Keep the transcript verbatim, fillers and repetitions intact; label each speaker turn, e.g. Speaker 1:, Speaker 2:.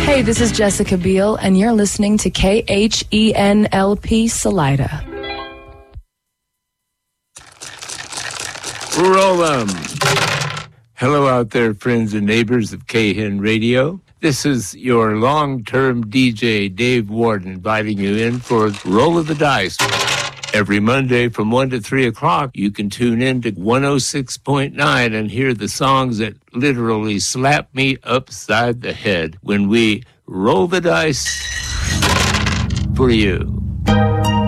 Speaker 1: Hey, this is Jessica Biel, and you're listening to K H E N L P Salida.
Speaker 2: Roll 'em. Hello out there, friends and neighbors of K H E N Radio. This is your long-term D J, Dave Ward, inviting you in for Roll of the Dice. Every Monday from one to three o'clock, you can tune in to one oh six point nine and hear the songs that literally slap me upside the head when we roll the dice for you.